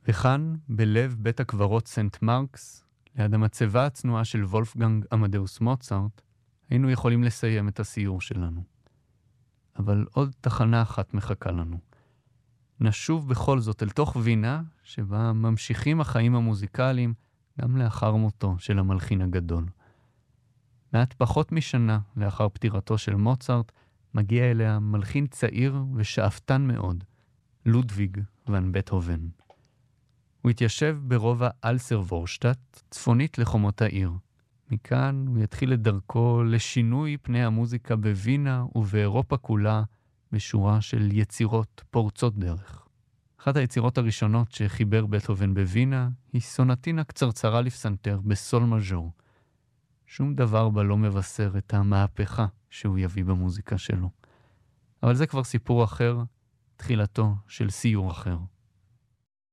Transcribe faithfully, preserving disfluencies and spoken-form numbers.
וכאן, בלב בית הקברות סנט מרקס, ליד המצבה הצנועה של וולפגנג עמדאוס מוצרט, היינו יכולים לסיים את הסיור שלנו. אבל עוד תחנה אחת מחכה לנו. נשוב בכל זאת אל תוך וינה, שבה ממשיכים החיים המוזיקליים גם לאחר מותו של המלחין הגדול. מעט פחות משנה לאחר פטירתו של מוצרט, מגיע אליה מלחין צעיר ושאפתן מאוד, לודוויג ון בטהובן. הוא התיישב ברובע אלסר-וורשטט, צפונית לחומות העיר. מכאן הוא יתחיל את דרכו לשינוי פני המוזיקה בווינה ובאירופה כולה בשורה של יצירות פורצות דרך. אחת היצירות הראשונות שחיבר בטהובן בווינה היא סונטינה קצרצרה לפסנתר בסול מז'ור. שום דבר בה לא מבשר את המהפכה שהוא יביא במוזיקה שלו. אבל זה כבר סיפור אחר, תחילתו של סיור אחר.